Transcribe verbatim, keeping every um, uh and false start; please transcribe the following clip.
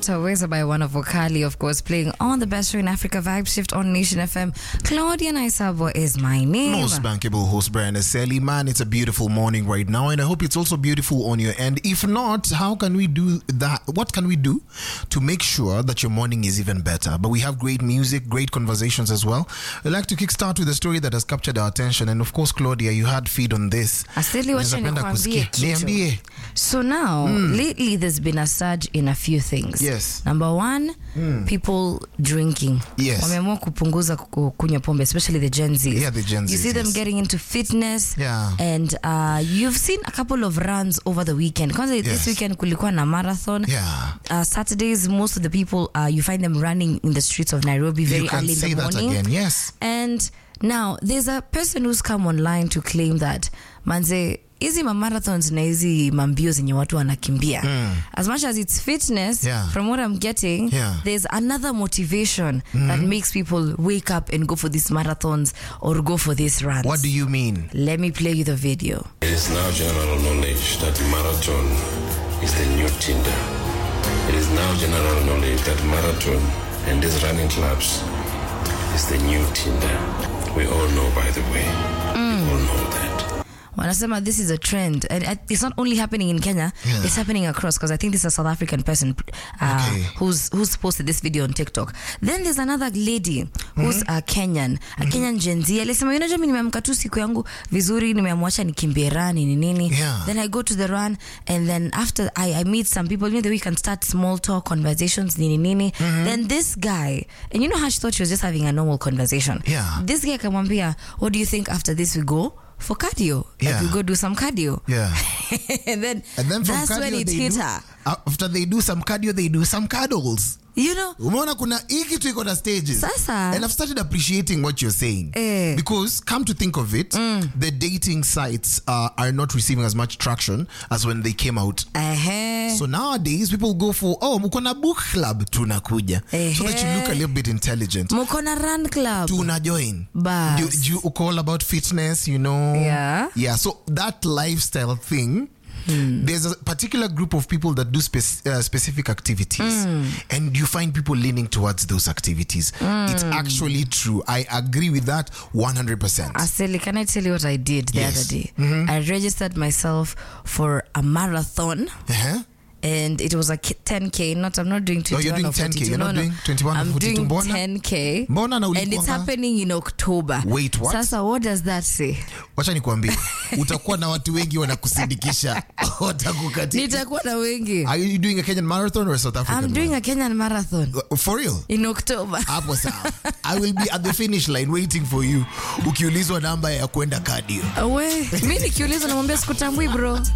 Better Ways by one of Vocali, of course, playing on the best show in Africa, Vibe Shift on Nation F M. Claudia Naisabo is my name. Most bankable host, Brian Aseli. Man, it's a beautiful morning right now, and I hope it's also beautiful on your end. If not, how can we do that? What can we do to make sure that your morning is even better? But we have great music, great conversations as well. I'd like to kickstart with a story that has captured our attention, and of course, Claudia, you had feed on this. Aseli, wacha nikwambie kitu. So now, mm. lately, there's been a surge in a few things. Yes. Number one, mm. people drinking. Yes. Wameamua kupunguza kunywa pombe, especially the Gen Z. Yeah, the Gen Z. You see them yes. getting into fitness. Yeah. And uh, you've seen a couple of runs over the weekend. Kwanza yes. this weekend kulikuwa na marathon. Yeah. Uh, Saturdays, most of the people, uh, you find them running in the streets of Nairobi very you can early in say the morning. That again. Yes. And now, there's a person who's come online to claim that, manze, hizi marathons na hizi mambio zenye watu wanakimbia. Mm. As much as it's fitness, yeah. from what I'm getting, yeah. there's another motivation mm. that makes people wake up and go for these marathons or go for these runs. What do you mean? Let me play you the video. It is now general knowledge that marathon is the new Tinder. It is now general knowledge that marathon and these running clubs is the new Tinder. We all know, by the way. Mm. We all know that. Wanasema this is a trend, and it's not only happening in Kenya, yeah. it's happening across, because I think this is a South African person uh, okay. who's who's posted this video on TikTok. Then there's another lady who's mm-hmm. a Kenyan, a mm-hmm. Kenyan Gen Z. Alisema, unajua mimi nimeamka tu siku yangu vizuri, nimeamwacha nikimbie run ni nini. Yeah. Then I go to the run, and then after I, I meet some people, you know, we can start small talk conversations nini nini. Mm-hmm. Then this guy, and you know how she thought she was just having a normal conversation. Yeah. This guy akamwambia, what do you think after this we go for cardio? Yeah. Like we go do some cardio. Yeah. and then, and then from that's cardio, when it hit do, her. After they do some cardio, they do some cuddles. You know, umeona kuna hiki tu iko na stages. Sasa. And I've started appreciating what you're saying. Eh. Because come to think of it, mm. the dating sites uh, are not receiving as much traction as when they came out. Uh-huh. So nowadays, people go for, oh, mukona book club, tunakuja. Uh-huh. So that you look a little bit intelligent. Mukona run club. Tuna join. Bas. Do, do you call about fitness, you know? Yeah. Yeah, so that lifestyle thing, Hmm. there's a particular group of people that do spe- uh, specific activities mm. and you find people leaning towards those activities. Mm. It's actually true. I agree with that one hundred percent. Aseli, can I tell you what I did the yes. other day? Mm-hmm. I registered myself for a marathon. Uh-huh. And it was a ten K. Not, I'm not doing twenty-one. Oh, you're doing ten K. You're no, not no. doing twenty-one. I'm doing Mbona? ten K. Mbona na and it's happening in October. Wait, what? Sasa, what does that say? Wacha nikwambie. Utakuwa na watu wengi wanakusindikisha. Watakukatia. Nitakuwa na wengi. Are you doing a Kenyan marathon or a South African I'm doing one? a Kenyan marathon. For real? In October. Hapo sawa. I will be at the finish line waiting for you. Ukiulizwa namba ya kwenda cardio. Awe. Mimi nikiulizwa namwambia sikutambui bro.